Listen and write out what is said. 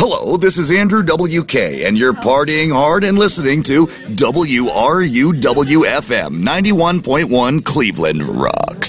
Hello, this is Andrew WK, and you're partying hard and listening to WRUW-FM 91.1 Cleveland Rock.